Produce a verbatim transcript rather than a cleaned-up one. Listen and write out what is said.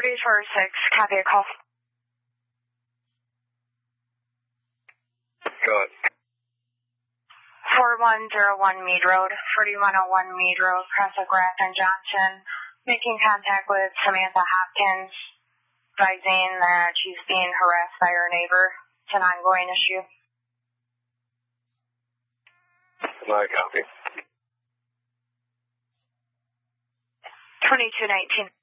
thirty-four oh six, copy a call. Go ahead. four one oh one Mead Road, forty-one oh one Mead Road, Crescent Grafton Johnson, making contact with Samantha Hopkins, advising that she's being harassed by her neighbor. It's an ongoing issue. My copy. twenty-two nineteen.